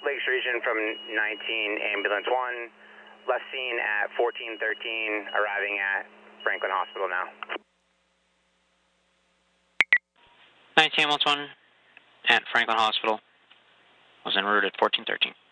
Lakes region from 19 Ambulance 1. Left seen at 1413, arriving at Franklin Hospital now. 19 Ambulance 1 at Franklin Hospital. Was en route at 1413.